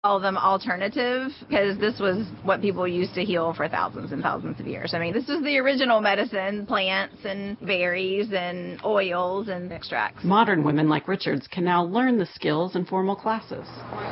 Call them alternative because this was what people used to heal for thousands and thousands of years. I mean, this was the original medicine, plants and berries and oils and extracts. Modern women like Richards can now learn the skills in formal classes.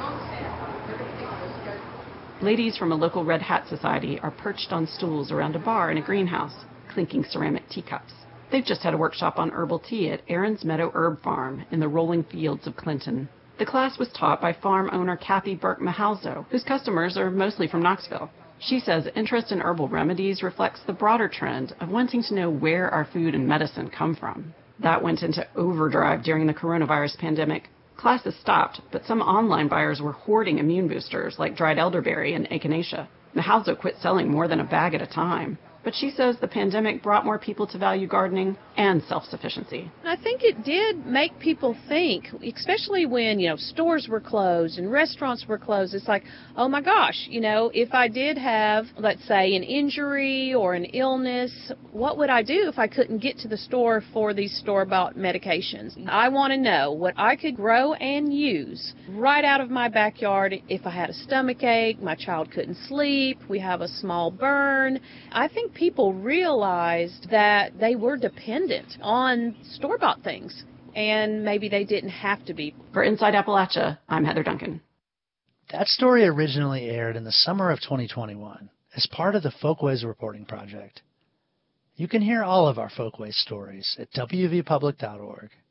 Ladies from a local Red Hat Society are perched on stools around a bar in a greenhouse, clinking ceramic teacups. They've just had a workshop on herbal tea at Aaron's Meadow Herb Farm in the rolling fields of Clinton. The class was taught by farm owner Kathy Burke Mahalzo, whose customers are mostly from Knoxville. She says interest in herbal remedies reflects the broader trend of wanting to know where our food and medicine come from. That went into overdrive during the coronavirus pandemic. Classes stopped, but some online buyers were hoarding immune boosters like dried elderberry and echinacea. Mahalzo quit selling more than a bag at a time. But she says the pandemic brought more people to value gardening and self-sufficiency. I think it did make people think, especially when, stores were closed and restaurants were closed. It's like, oh my gosh, if I did have, let's say, an injury or an illness, what would I do if I couldn't get to the store for these store-bought medications? I want to know what I could grow and use right out of my backyard. If I had a stomach ache, my child couldn't sleep, we have a small burn. I think people realized that they were dependent on store-bought things, and maybe they didn't have to be. For Inside Appalachia, I'm Heather Duncan. That story originally aired in the summer of 2021 as part of the Folkways Reporting Project. You can hear all of our Folkways stories at wvpublic.org.